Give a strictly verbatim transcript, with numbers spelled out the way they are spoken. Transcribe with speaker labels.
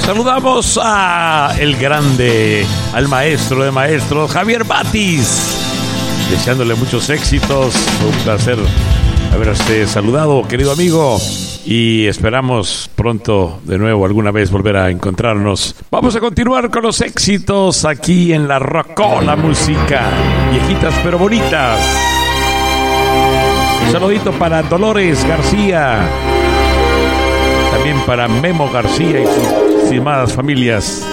Speaker 1: Saludamos a el grande, al maestro de maestros, Javier Batis, deseándole muchos éxitos. Un placer haberte saludado, querido amigo, y esperamos pronto de nuevo alguna vez volver a encontrarnos. Vamos a continuar con los éxitos aquí en la Rocola Música, viejitas pero bonitas. Un saludito para Dolores García, también para Memo García y sus estimadas familias.